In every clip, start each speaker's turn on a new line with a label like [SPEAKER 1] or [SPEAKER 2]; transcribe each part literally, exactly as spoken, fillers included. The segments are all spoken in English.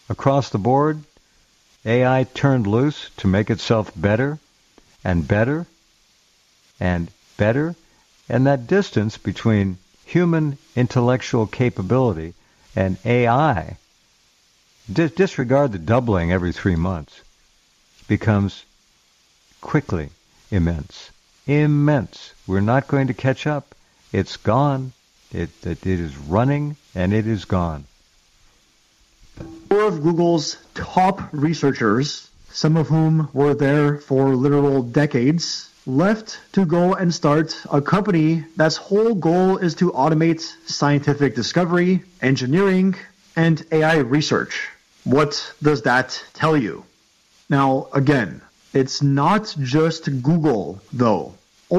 [SPEAKER 1] across the board, A I turned loose to make itself better and better and better, and that distance between human intellectual capability and A I, dis- disregard the doubling every three months, becomes quickly immense. Immense. We're not going to catch up. It's gone. It, it, it is running, and it is gone.
[SPEAKER 2] Four of Google's top researchers, some of whom were there for literal decades, left to go and start a company that's whole goal is to automate scientific discovery, engineering, and A I research. What does that tell you? Now, again, it's not just Google, though.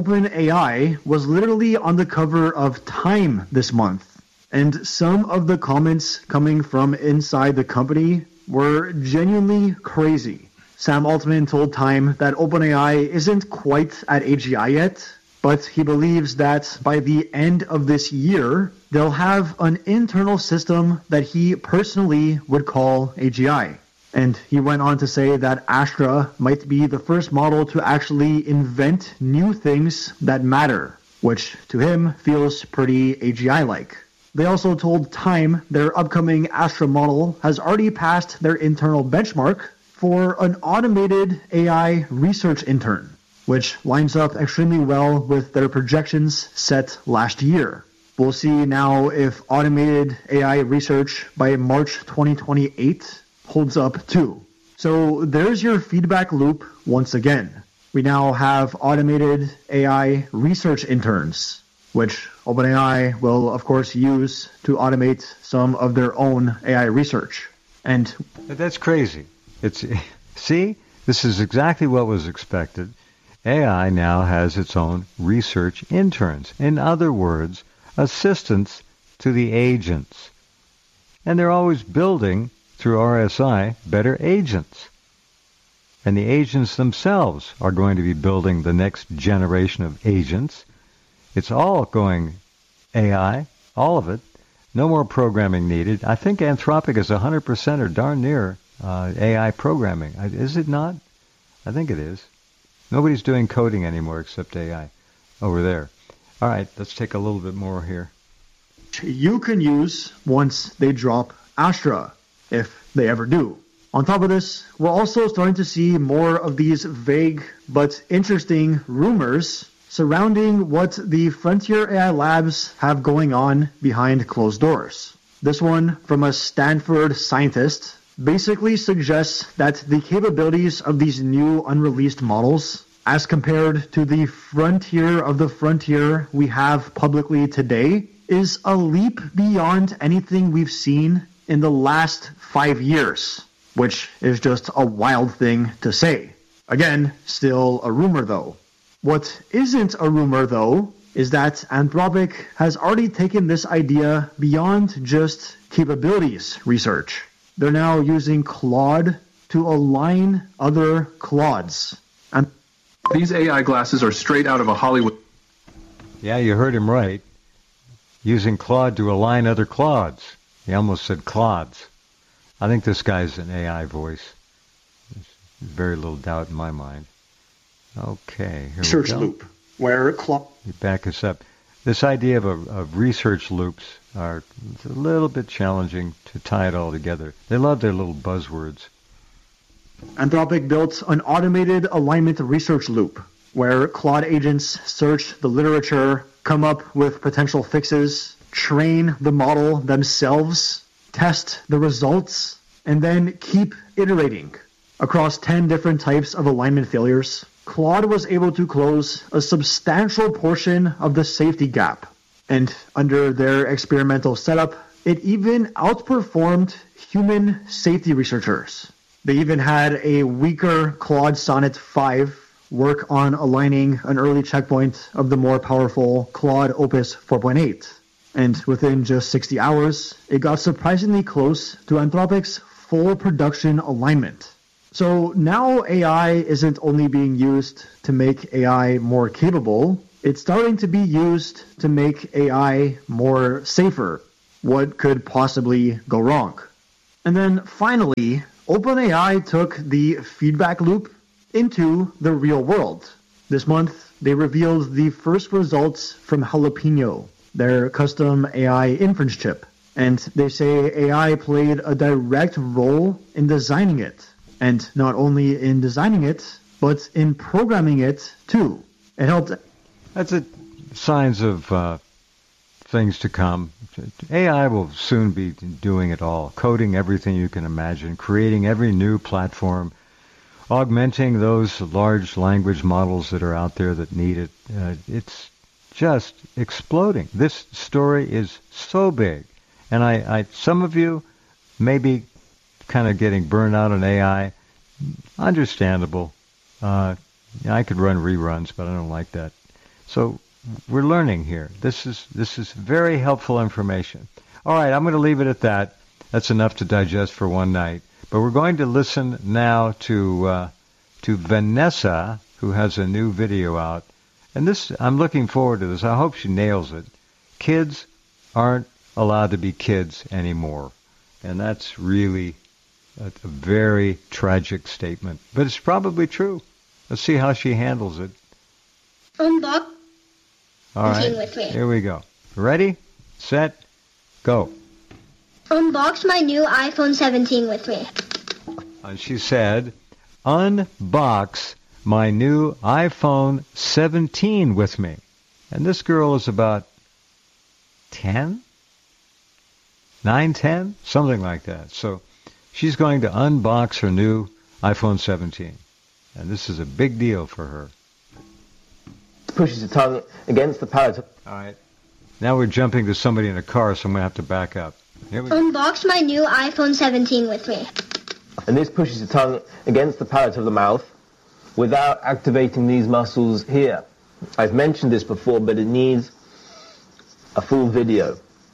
[SPEAKER 2] OpenAI was literally on the cover of Time this month, and some of the comments coming from inside the company were genuinely crazy. Sam Altman told Time that OpenAI isn't quite at A G I yet, but he believes that by the end of this year, they'll have an internal system that he personally would call A G I. And he went on to say that Astra might be the first model to actually invent new things that matter, which to him feels pretty A G I-like. They also told Time their upcoming Astra model has already passed their internal benchmark for an automated A I research intern, which lines up extremely well with their projections set last year. We'll see now if automated A I research by March twenty twenty-eight holds up too. So there's your feedback loop once again. We now have automated A I research interns, which OpenAI will of course use to automate some of their own A I research. And
[SPEAKER 1] that's crazy. It's see, this is exactly what was expected. A I now has its own research interns. In other words, assistants to the agents. And they're always building, through R S I, better agents. And the agents themselves are going to be building the next generation of agents. It's all going A I, all of it. No more programming needed. I think Anthropic is one hundred percent or darn near uh, A I programming. Is it not? I think it is. Nobody's doing coding anymore except A I over there. All right, let's take a little bit more here.
[SPEAKER 2] You can use once they drop Astra, if they ever do. On top of this, we're also starting to see more of these vague but interesting rumors surrounding what the Frontier A I Labs have going on behind closed doors. This one from a Stanford scientist basically suggests that the capabilities of these new unreleased models, as compared to the frontier of the frontier we have publicly today, is a leap beyond anything we've seen in the last five years, which is just a wild thing to say. Again, still a rumor though. What isn't a rumor though is that Anthropic has already taken this idea beyond just capabilities research. They're now using Claude to align other Claudes. And
[SPEAKER 3] these A I glasses are straight out of a Hollywood.
[SPEAKER 1] Yeah, you heard him right. Using Claude to align other Claudes. He almost said Claudes. I think this guy's an A I voice. There's very little doubt in my mind. Okay, here
[SPEAKER 2] research
[SPEAKER 1] we go.
[SPEAKER 2] loop, where Claude...
[SPEAKER 1] You back us up. This idea of, a, of research loops are it's a little bit challenging to tie it all together. They love their little buzzwords.
[SPEAKER 2] Anthropic built an automated alignment research loop, where Claude agents search the literature, come up with potential fixes, train the model themselves, test the results, and then keep iterating. Across ten different types of alignment failures, Claude was able to close a substantial portion of the safety gap. And under their experimental setup, it even outperformed human safety researchers. They even had a weaker Claude Sonnet five work on aligning an early checkpoint of the more powerful Claude Opus four point eight. And within just sixty hours, it got surprisingly close to Anthropic's full production alignment. So now A I isn't only being used to make A I more capable, it's starting to be used to make A I more safer. What could possibly go wrong? And then finally, OpenAI took the feedback loop into the real world. This month, they revealed the first results from Jalapeno, their custom A I inference chip. And they say A I played a direct role in designing it. And not only in designing it, but in programming it too. It helped.
[SPEAKER 1] That's a signs of uh, things to come. A I will soon be doing it all, coding everything you can imagine, creating every new platform, augmenting those large language models that are out there that need it. Uh, it's just exploding. This story is so big. And I, I some of you may be kind of getting burned out on A I. Understandable. Uh, I could run reruns, but I don't like that. So we're learning here. This is this is very helpful information. All right, I'm going to leave it at that. That's enough to digest for one night. But we're going to listen now to uh, to Vanessa, who has a new video out. And this, I'm looking forward to this. I hope she nails it. Kids aren't allowed to be kids anymore. And that's really a, a very tragic statement. But it's probably true. Let's see how she handles it.
[SPEAKER 4] Unbox.
[SPEAKER 1] All right,
[SPEAKER 4] with me.
[SPEAKER 1] Here we go. Ready, set, go.
[SPEAKER 4] Unbox my new iPhone seventeen with me.
[SPEAKER 1] And she said, unbox my new iPhone seventeen with me. And this girl is about ten? nine, ten? Something like that. So she's going to unbox her new iPhone seventeen. And this is a big deal for her.
[SPEAKER 5] Pushes the tongue against the palate.
[SPEAKER 1] All right. Now we're jumping to somebody in a car, so I'm going to have to back up. Here we go.
[SPEAKER 4] Unbox my new iPhone seventeen with me.
[SPEAKER 5] And this pushes the tongue against the palate of the mouth without activating these muscles here. I've mentioned this before, but it needs a full video.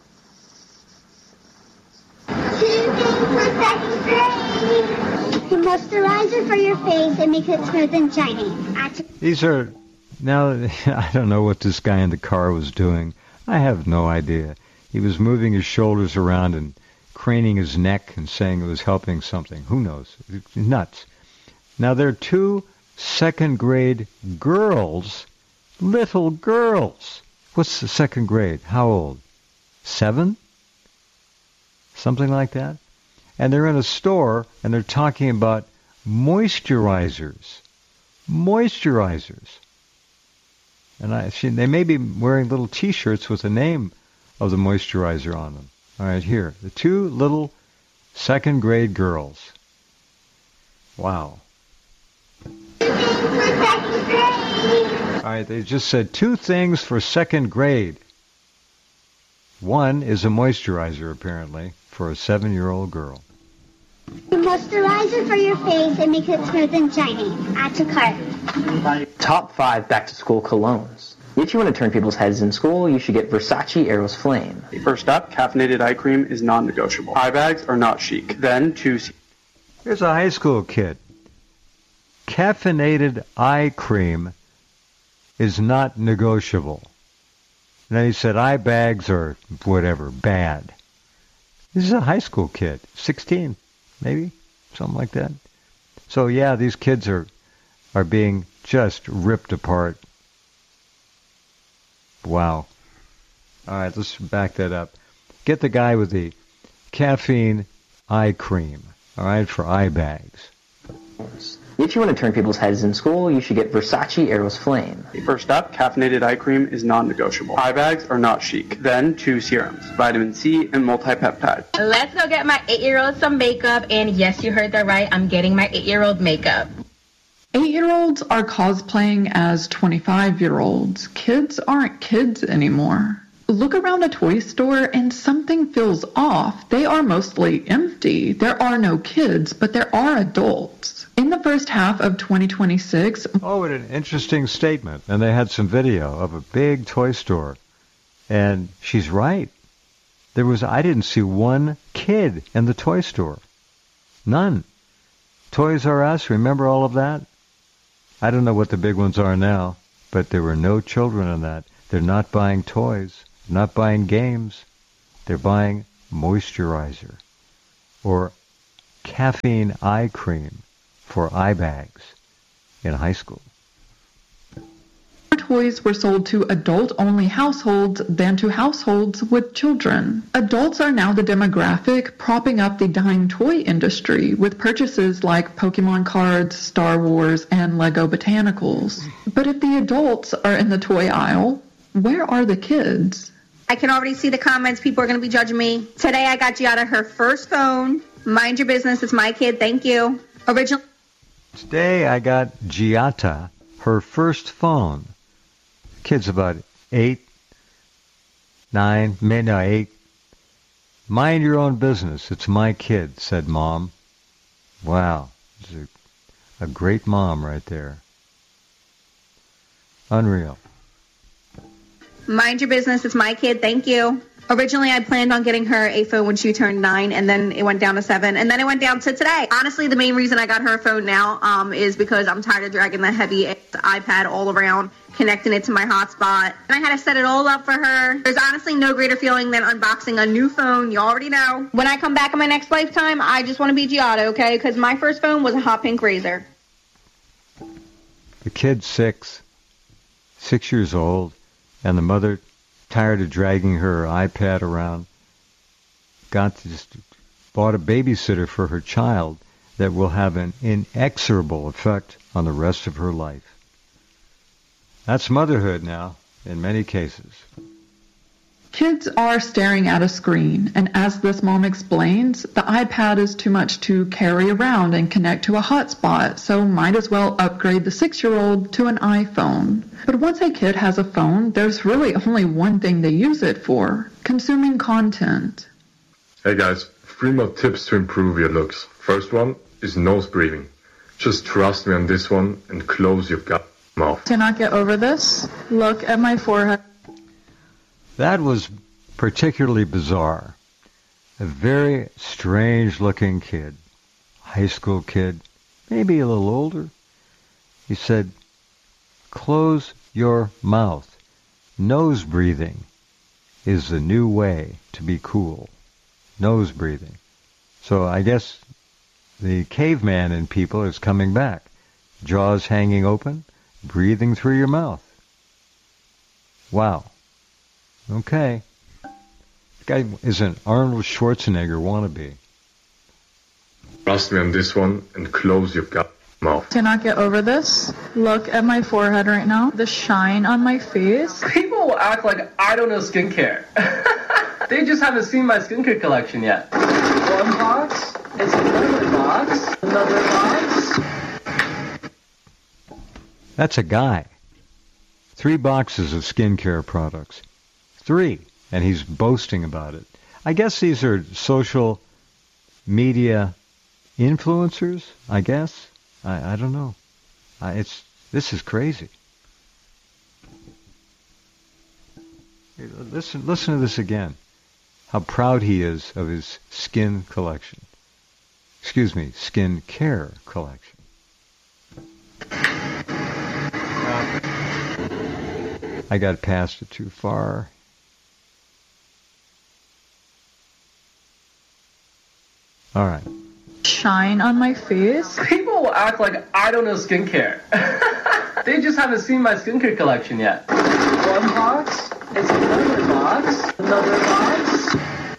[SPEAKER 4] Two things for second grade. The moisturizer for your face and makes it smooth and shiny.
[SPEAKER 1] These are... Now, I don't know what this guy in the car was doing. I have no idea. He was moving his shoulders around and craning his neck and saying it was helping something. Who knows? It's nuts. Now, there are two second grade girls, little girls. What's the second grade? How old? Seven? Something like that? And they're in a store and they're talking about moisturizers. Moisturizers. And I, she, they may be wearing little T-shirts with the name of the moisturizer on them. All right, here. The two little second grade girls. Wow. All right, they just said two things for second grade. One is a moisturizer, apparently, for a seven-year-old girl.
[SPEAKER 4] The moisturizer for your face and makes it smooth and shiny. Add to cart.
[SPEAKER 6] Top five back-to-school colognes. If you want to turn people's heads in school, you should get Versace Eros Flame.
[SPEAKER 7] First up, caffeinated eye cream is non-negotiable. Eye bags are not chic. Then, two...
[SPEAKER 1] Here's a high school kid. Caffeinated eye cream is not negotiable. And then he said eye bags are whatever, bad. This is a high school kid, sixteen, maybe, something like that. So yeah, these kids are are being just ripped apart. Wow. All right, let's back that up. Get the guy with the caffeine eye cream, all right, for eye bags.
[SPEAKER 6] If you want to turn people's heads in school, you should get Versace Eros Flame.
[SPEAKER 7] First up, caffeinated eye cream is non-negotiable. Eye bags are not chic. Then, two serums, vitamin C and multi-peptide.
[SPEAKER 8] Let's go get my eight-year-old some makeup, and yes, you heard that right, I'm getting my eight-year-old makeup.
[SPEAKER 9] Eight-year-olds are cosplaying as twenty-five-year-olds. Kids aren't kids anymore. Look around a toy store and something feels off. They are mostly empty. There are no kids, but there are adults. In the first half of twenty twenty-six...
[SPEAKER 1] Oh, what an interesting statement. And they had some video of a big toy store. And she's right. There was, I didn't see one kid in the toy store. None. Toys R Us, remember all of that? I don't know what the big ones are now, but there were no children in that. They're not buying toys. They're not buying games. They're buying moisturizer or caffeine eye cream for eye bags in high school.
[SPEAKER 9] More toys were sold to adult-only households than to households with children. Adults are now the demographic propping up the dying toy industry with purchases like Pokemon cards, Star Wars, and Lego Botanicals. But if the adults are in the toy aisle, where are the kids?
[SPEAKER 10] I can already see the comments. People are going to be judging me. Today I got Giada her first phone. Mind your business. It's my kid. Thank you. Original.
[SPEAKER 1] Today I got Giata her first phone. Kid's about eight, nine, maybe no, eight. Mind your own business. It's my kid, said Mom. Wow. It's a, a great mom right there. Unreal.
[SPEAKER 10] Mind your business. It's my kid. Thank you. Originally, I planned on getting her a phone when she turned nine, and then it went down to seven, and then it went down to today. Honestly, the main reason I got her a phone now um, is because I'm tired of dragging the heavy iPad all around, connecting it to my hotspot. And I had to set it all up for her. There's honestly no greater feeling than unboxing a new phone. You already know. When I come back in my next lifetime, I just want to be Giada, okay? Because my first phone was a hot pink Razor.
[SPEAKER 1] The kid's six, six years old, and the mother, tired of dragging her iPad around, got to just bought a babysitter for her child that will have an inexorable effect on the rest of her life. That's motherhood now, in many cases.
[SPEAKER 9] Kids are staring at a screen, and as this mom explains, the iPad is too much to carry around and connect to a hotspot, so might as well upgrade the six-year-old to an iPhone. But once a kid has a phone, there's really only one thing they use it for: consuming content.
[SPEAKER 11] Hey guys, three more tips to improve your looks. First one is nose breathing. Just trust me on this one and close your gut mouth.
[SPEAKER 12] Cannot get over this. Look at my forehead.
[SPEAKER 1] That was particularly bizarre. A very strange-looking kid, high school kid, maybe a little older. He said, close your mouth. Nose breathing is the new way to be cool. Nose breathing. So I guess the caveman in people is coming back. Jaws hanging open, breathing through your mouth. Wow. Okay. This guy is an Arnold Schwarzenegger wannabe.
[SPEAKER 11] Trust me on this one and close your gut mouth.
[SPEAKER 12] Cannot get over this. Look at my forehead right now. The shine on my face.
[SPEAKER 13] People will act like I don't know skincare. They just haven't seen my skincare collection yet. One box. It's another box. Another box.
[SPEAKER 1] That's a guy. Three boxes of skincare products. Three. And he's boasting about it. I guess these are social media influencers, I guess. I, I don't know. I, it's this is crazy. Listen, listen to this again. How proud he is of his skin collection. Excuse me, skin care collection. Uh, I got past it too far. All right.
[SPEAKER 12] Shine on my face.
[SPEAKER 13] People will act like I don't know skincare. They just haven't seen my skincare collection yet. One box. It's another box. Another box.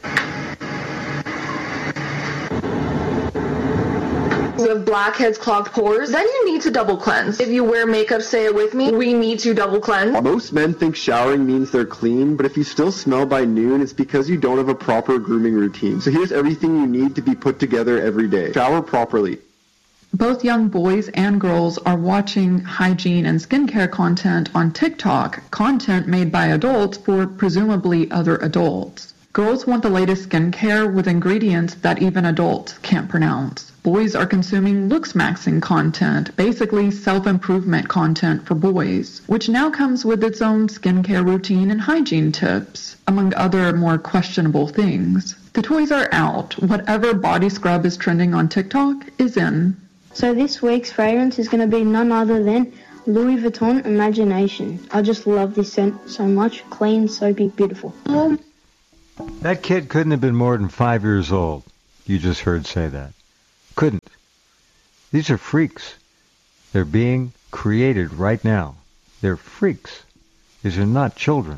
[SPEAKER 14] You have blackheads, clogged pores, then you need to double cleanse. If you wear makeup, say it with me, we need to double cleanse.
[SPEAKER 15] Most men think showering means they're clean, but if you still smell by noon, it's because you don't have a proper grooming routine. So here's everything you need to be put together every day. Shower properly.
[SPEAKER 9] Both young boys and girls are watching hygiene and skincare content on TikTok, content made by adults for presumably other adults. Girls want the latest skincare with ingredients that even adults can't pronounce. Boys are consuming looks-maxing content, basically self-improvement content for boys, which now comes with its own skincare routine and hygiene tips, among other more questionable things. The toys are out. Whatever body scrub is trending on TikTok is in.
[SPEAKER 16] So this week's fragrance is going to be none other than Louis Vuitton Imagination. I just love this scent so much. Clean, soapy, beautiful.
[SPEAKER 1] That kid couldn't have been more than five years old. You just heard say that. Couldn't. These are freaks. They're being created right now. They're freaks. These are not children.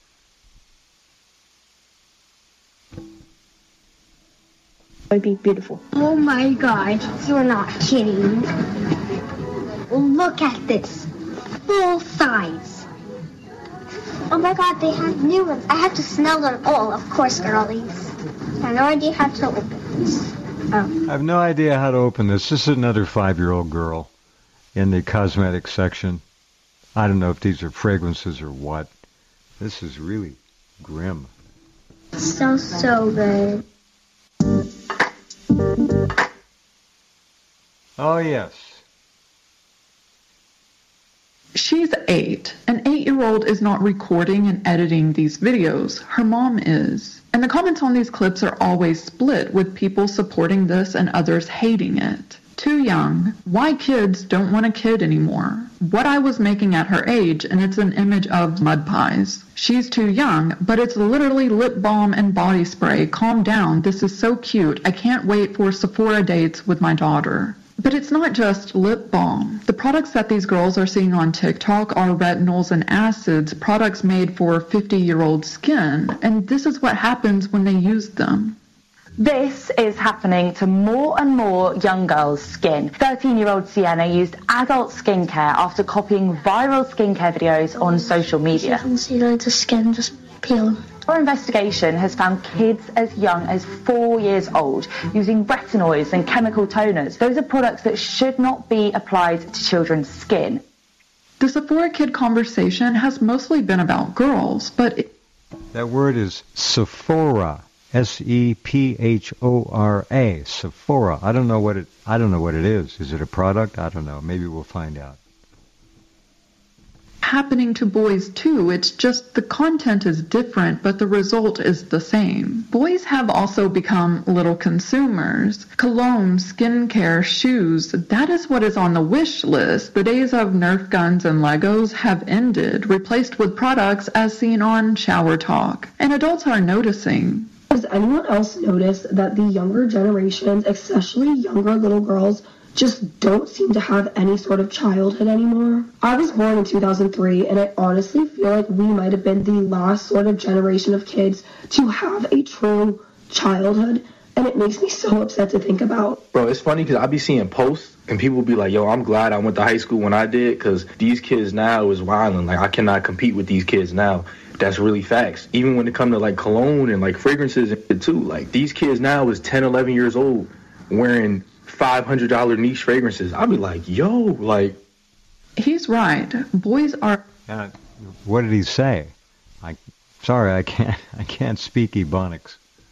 [SPEAKER 16] It'd be beautiful.
[SPEAKER 4] Oh my God, you're not kidding. Look at this. Full size. Oh my God, they have new ones. I have to smell them all, of course, girlies. I have no idea how to open this. Oh.
[SPEAKER 1] I have no idea how to open this. This is another five-year-old girl in the cosmetic section. I don't know if these are fragrances or what. This is really grim.
[SPEAKER 4] So, so good.
[SPEAKER 1] Oh, yes.
[SPEAKER 9] She's eight. An eight-year-old is not recording and editing these videos. Her mom is. And the comments on these clips are always split, with people supporting this and others hating it. Too young. Why kids don't want a kid anymore? What I was making at her age, and it's an image of mud pies. She's too young, but it's literally lip balm and body spray. Calm down. This is so cute. I can't wait for Sephora dates with my daughter. But it's not just lip balm. The products that these girls are seeing on TikTok are retinols and acids, products made for fifty-year-old skin. And this is what happens when they use them.
[SPEAKER 17] This is happening to more and more young girls' skin. thirteen-year-old Sienna used adult skincare after copying viral skincare videos on social media.
[SPEAKER 16] You can see like the skin just peeling.
[SPEAKER 17] Our investigation has found kids as young as four years old using retinoids and chemical toners. Those are products that should not be applied to children's skin.
[SPEAKER 9] The Sephora Kid conversation has mostly been about girls, but... It-
[SPEAKER 1] that word is Sephora. S E P H O R A. Sephora. I don't know what it I don't know what it is. Is it a product? I don't know. Maybe we'll find out.
[SPEAKER 9] Happening to boys too. It's just the content is different, but the result is the same. Boys have also become little consumers. Cologne, skincare, shoes, that is what is on the wish list. The days of Nerf guns and Legos have ended, replaced with products as seen on Shower Talk. And adults are noticing.
[SPEAKER 18] Has anyone else noticed that the younger generations, especially younger little girls, just don't seem to have any sort of childhood anymore? I was born in two thousand three, and I honestly feel like we might have been the last sort of generation of kids to have a true childhood, and it makes me so upset to think about.
[SPEAKER 5] Bro, it's funny because I be seeing posts, and people be like, yo, I'm glad I went to high school when I did, because these kids now is wilding. Like, I cannot compete with these kids now. That's really facts. Even when it comes to like cologne and like fragrances and too, like these kids now is ten, eleven years old wearing five hundred dollars niche fragrances. I'll be like, yo, like.
[SPEAKER 9] He's right. Boys are.
[SPEAKER 1] Uh, what did he say? I, sorry, I can't. I can't speak Ebonics.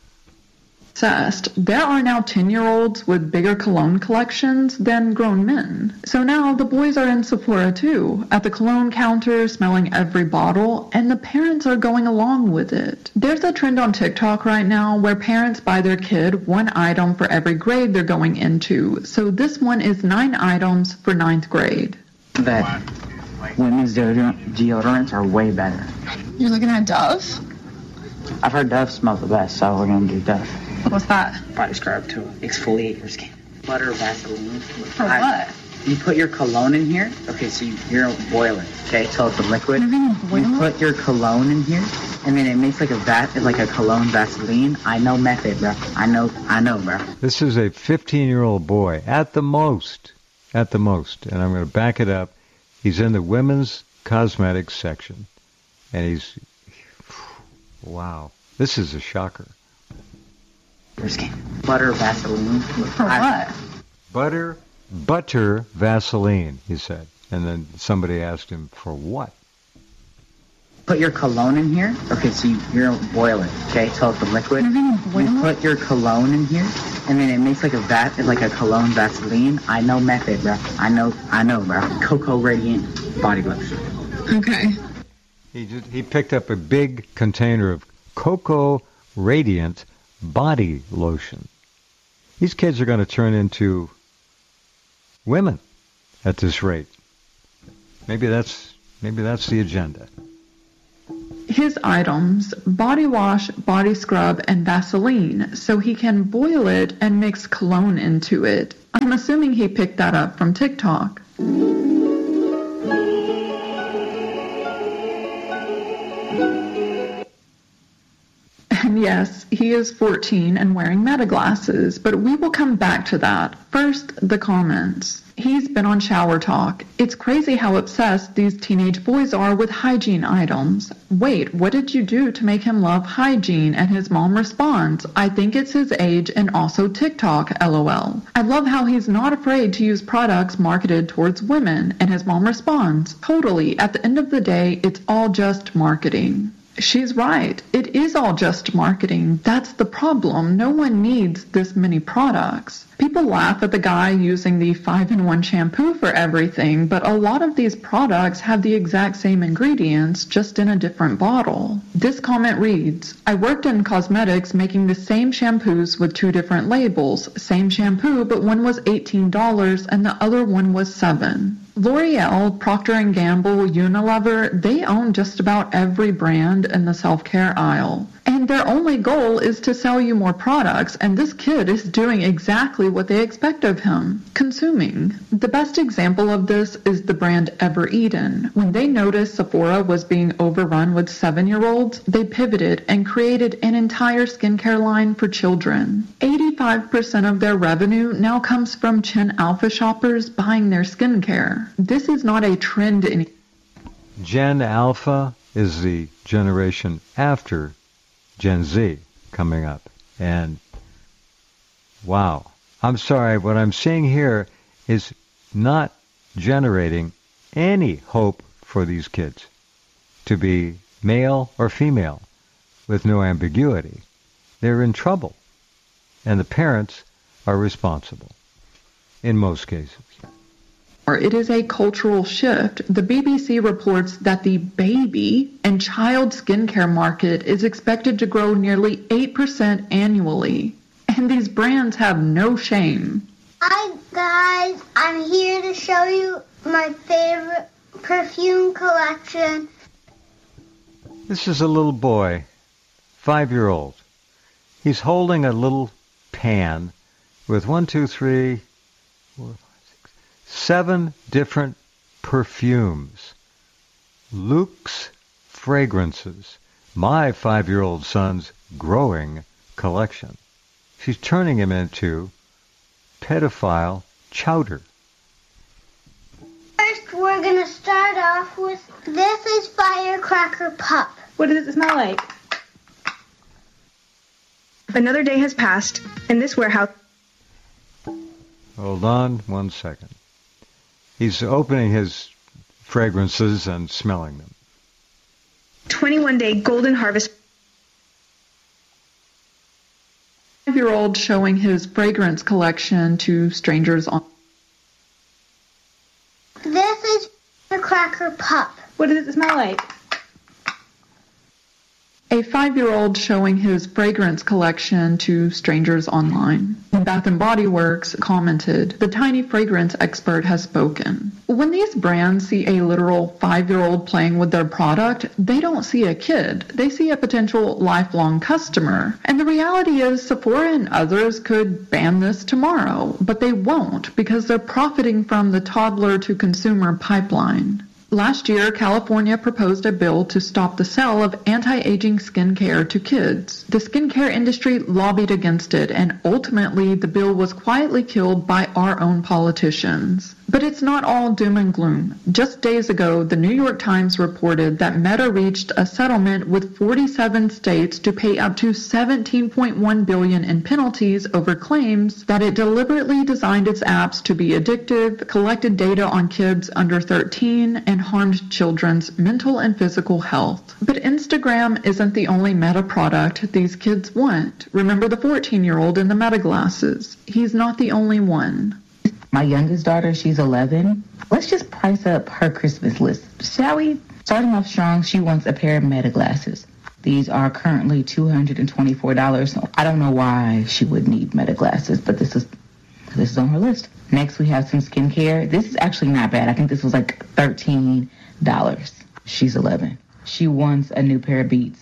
[SPEAKER 9] Obsessed. There are now ten-year-olds with bigger cologne collections than grown men. So now the boys are in Sephora too, at the cologne counter, smelling every bottle, and the parents are going along with it. There's a trend on TikTok right now where parents buy their kid one item for every grade they're going into. So this one is nine items for ninth grade.
[SPEAKER 19] That women's deodorant, deodorants are way better.
[SPEAKER 12] You're looking at Dove?
[SPEAKER 19] I've heard Dove smells the best, so we're going to do Dove.
[SPEAKER 12] What's that?
[SPEAKER 19] Body scrub to exfoliate your skin. Butter Vaseline.
[SPEAKER 12] For what?
[SPEAKER 19] You put your cologne in here. Okay, so you, you're gonna boil it. Okay, till it's a liquid.
[SPEAKER 12] You're gonna boil
[SPEAKER 19] you
[SPEAKER 12] it?
[SPEAKER 19] put your cologne in here, and then it makes like a vat, like a cologne Vaseline. I know method, bro. I know, I know, bro.
[SPEAKER 1] This is a fifteen-year-old boy, at the most, at the most, and I'm going to back it up. He's in the women's cosmetics section, and he's, wow, this is a shocker.
[SPEAKER 19] Your skin. Butter Vaseline.
[SPEAKER 12] For what?
[SPEAKER 1] Butter, butter Vaseline, he said. And then somebody asked him, for what?
[SPEAKER 19] Put your cologne in here. Okay, so you, you're gonna boil it. Okay, till it's a liquid.
[SPEAKER 12] You're gonna boil
[SPEAKER 19] you
[SPEAKER 12] it?
[SPEAKER 19] put your cologne in here, and then it makes like a vat, like a cologne Vaseline. I know method, bro. I know, I know, bro. Cocoa Radiant body lotion.
[SPEAKER 12] Okay.
[SPEAKER 1] He just, he picked up a big container of Cocoa Radiant body lotion. These kids are going to turn into women at this rate. Maybe that's maybe that's the agenda.
[SPEAKER 9] His items, body wash, body scrub, and Vaseline, so he can boil it and mix cologne into it. I'm assuming he picked that up from TikTok. And yes, he is fourteen and wearing Meta glasses, but we will come back to that. First, the comments. He's been on Shower Talk. It's crazy how obsessed these teenage boys are with hygiene items. Wait, what did you do to make him love hygiene? And his mom responds, I think it's his age and also TikTok, lol. I love how he's not afraid to use products marketed towards women. And his mom responds, totally, at the end of the day, it's all just marketing. She's right. It is all just marketing. That's the problem. No one needs this many products. People laugh at the guy using the five in one shampoo for everything, but a lot of these products have the exact same ingredients, just in a different bottle. This comment reads, I worked in cosmetics making the same shampoos with two different labels. Same shampoo, but one was eighteen dollars and the other one was seven dollars. L'Oreal, Procter and Gamble, Unilever, they own just about every brand in the self-care aisle. And their only goal is to sell you more products, and this kid is doing exactly what they expect of him, consuming. The best example of this is the brand Ever Eden. When they noticed Sephora was being overrun with seven-year-olds, they pivoted and created an entire skincare line for children. eighty-five percent of their revenue now comes from Gen Alpha shoppers buying their skincare. This is not a trend in...
[SPEAKER 1] Gen Alpha is the generation after Gen Z coming up. And wow, I'm sorry, what I'm seeing here is not generating any hope for these kids to be male or female with no ambiguity. They're in trouble, and the parents are responsible in most cases.
[SPEAKER 9] It is a cultural shift. The B B C reports that the baby and child skincare market is expected to grow nearly eight percent annually. And these brands have no shame.
[SPEAKER 4] Hi guys, I'm here to show you my favorite perfume collection.
[SPEAKER 1] This is a little boy, five-year-old. He's holding a little pan with one, two, three, four, seven different perfumes. Luke's Fragrances, my five-year-old son's growing collection. She's turning him into pedophile chowder.
[SPEAKER 4] First, we're going to start off with, this is Firecracker Pup.
[SPEAKER 10] What does it smell like? Another day has passed, and this warehouse...
[SPEAKER 1] Hold on one second. He's opening his fragrances and smelling them.
[SPEAKER 10] twenty-one day golden harvest.
[SPEAKER 9] Five-year-old showing his fragrance collection to strangers on...
[SPEAKER 4] This is Firecracker Pup.
[SPEAKER 10] What does it smell like?
[SPEAKER 9] A five-year-old showing his fragrance collection to strangers online. Bath and Body Works commented, the tiny fragrance expert has spoken. When these brands see a literal five-year-old playing with their product, they don't see a kid. They see a potential lifelong customer. And the reality is Sephora and others could ban this tomorrow, but they won't because they're profiting from the toddler to consumer pipeline. Last year, California proposed a bill to stop the sale of anti-aging skincare to kids. The skincare industry lobbied against it, and ultimately the bill was quietly killed by our own politicians. But it's not all doom and gloom. Just days ago, the New York Times reported that Meta reached a settlement with forty-seven states to pay up to seventeen point one billion dollars in penalties over claims that it deliberately designed its apps to be addictive, collected data on kids under thirteen, and harmed children's mental and physical health. But Instagram isn't the only Meta product these kids want. Remember the fourteen-year-old in the Meta glasses. He's not the only one.
[SPEAKER 19] My youngest daughter, she's eleven. Let's just price up her Christmas list, shall we? Starting off strong, she wants a pair of Meta glasses. These are currently two hundred twenty-four dollars. I don't know why she would need Meta glasses, but this is this is on her list. Next, we have some skincare. This is actually not bad. I think this was like thirteen dollars. She's eleven. She wants a new pair of Beats.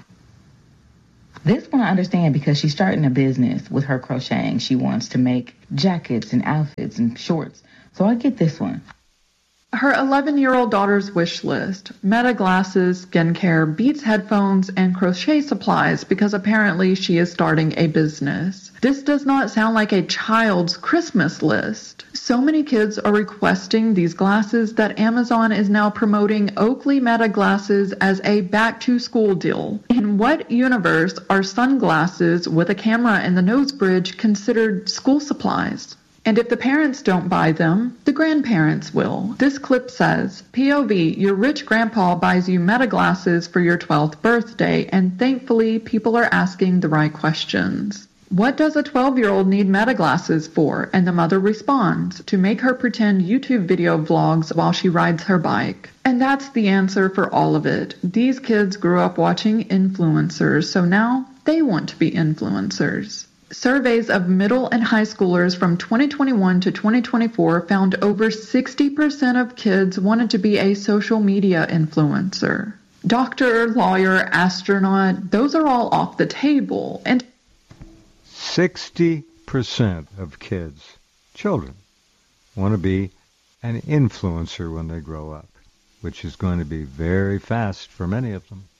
[SPEAKER 19] This one I understand because she's starting a business with her crocheting. She wants to make jackets and outfits and shorts. So I get this one.
[SPEAKER 9] Her eleven-year-old daughter's wish list: Meta glasses, skincare, Beats headphones, and crochet supplies, because apparently she is starting a business. This does not sound like a child's Christmas list. So many kids are requesting these glasses that Amazon is now promoting Oakley Meta glasses as a back-to-school deal. In what universe are sunglasses with a camera and the nose bridge considered school supplies? And if the parents don't buy them, the grandparents will. This clip says, P O V, your rich grandpa buys you Meta glasses for your twelfth birthday, and thankfully people are asking the right questions. What does a twelve-year-old need Meta glasses for? And the mother responds, to make her pretend YouTube video vlogs while she rides her bike. And that's the answer for all of it. These kids grew up watching influencers, so now they want to be influencers. Surveys of middle and high schoolers from twenty twenty-one to twenty twenty-four found over sixty percent of kids wanted to be a social media influencer. Doctor, lawyer, astronaut, those are all off the table. And
[SPEAKER 1] sixty percent of kids, children, want to be an influencer when they grow up, which is going to be very fast for many of them.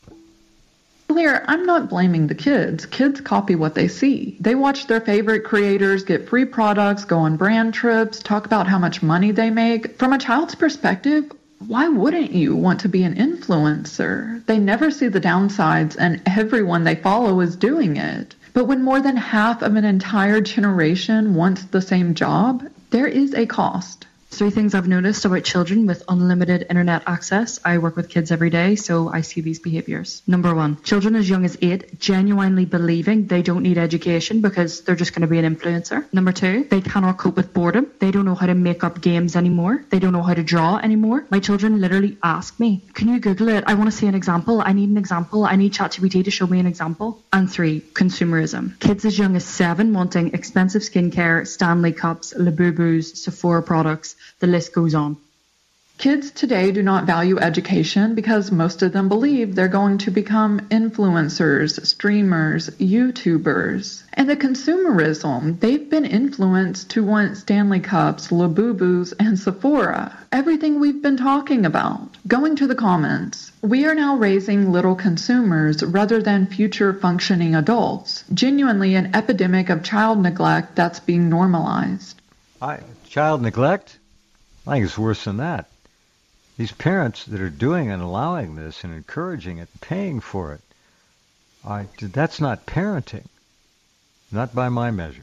[SPEAKER 9] Clear, I'm not blaming the kids. Kids copy what they see. They watch their favorite creators get free products, go on brand trips, talk about how much money they make. From a child's perspective, why wouldn't you want to be an influencer? They never see the downsides, and everyone they follow is doing it. But when more than half of an entire generation wants the same job, there is a cost.
[SPEAKER 20] Three things I've noticed about children with unlimited internet access. I work with kids every day, so I see these behaviours. Number one, children as young as eight genuinely believing they don't need education because they're just going to be an influencer. Number two, they cannot cope with boredom. They don't know how to make up games anymore. They don't know how to draw anymore. My children literally ask me, can you Google it? I want to see an example. I need an example. I need ChatGPT to show me an example. And three, consumerism. Kids as young as seven wanting expensive skincare, Stanley cups, Labubus, Sephora products. The list goes on.
[SPEAKER 9] Kids today do not value education because most of them believe they're going to become influencers, streamers, YouTubers. And the consumerism, they've been influenced to want Stanley Cups, Labubus, and Sephora. Everything we've been talking about. Going to the comments. We are now raising little consumers rather than future functioning adults. Genuinely an epidemic of child neglect that's being normalized.
[SPEAKER 1] I, child neglect? I think it's worse than that. These parents that are doing and allowing this and encouraging it, paying for it, I, that's not parenting. Not by my measure.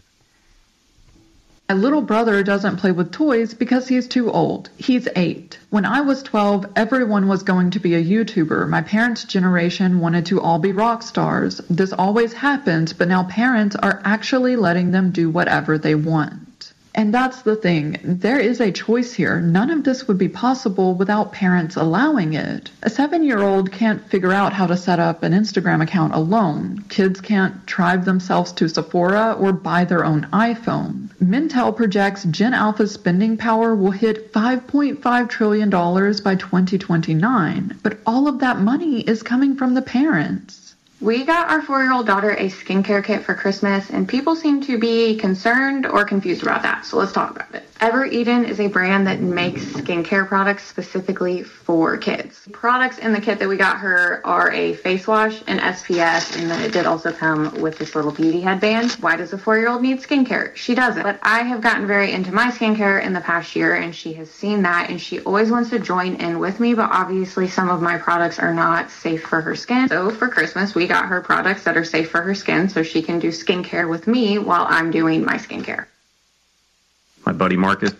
[SPEAKER 9] My little brother doesn't play with toys because he's too old. He's eight. When I was twelve, everyone was going to be a YouTuber. My parents' generation wanted to all be rock stars. This always happens, but now parents are actually letting them do whatever they want. And that's the thing. There is a choice here. None of this would be possible without parents allowing it. A seven-year-old can't figure out how to set up an Instagram account alone. Kids can't drive themselves to Sephora or buy their own iPhone. Mintel projects Gen Alpha's spending power will hit five point five trillion dollars by twenty twenty-nine. But all of that money is coming from the parents.
[SPEAKER 21] We got our four-year-old daughter a skincare kit for Christmas, and people seem to be concerned or confused about that, so let's talk about it. Ever Eden is a brand that makes skincare products specifically for kids. Products in the kit that we got her are a face wash, an S P F, and then it did also come with this little beauty headband. Why does a four-year-old need skincare? She doesn't. But I have gotten very into my skincare in the past year, and she has seen that, and she always wants to join in with me, but obviously some of my products are not safe for her skin. So for Christmas, we got her products that are safe for her skin so she can do skincare with me while I'm doing my skincare.
[SPEAKER 22] My buddy Marcus.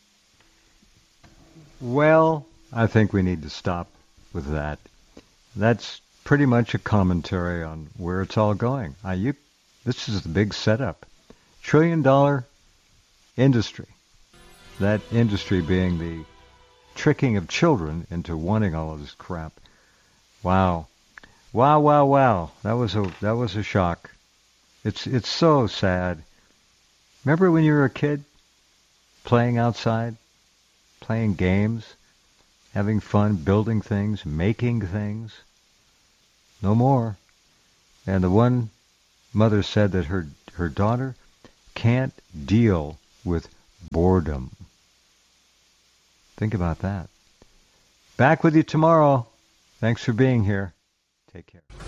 [SPEAKER 1] Well, I think we need to stop with that. That's pretty much a commentary on where it's all going. Uh, you, this is the big setup. Trillion dollar industry. That industry being the tricking of children into wanting all of this crap. Wow. Wow, wow, wow. That was a that was a shock. It's it's so sad. Remember when you were a kid? Playing outside? Playing games? having fun, building things, making things. No more. And the one mother said that her, her daughter can't deal with boredom. Think about that. Back with you tomorrow. Thanks for being here. Take care.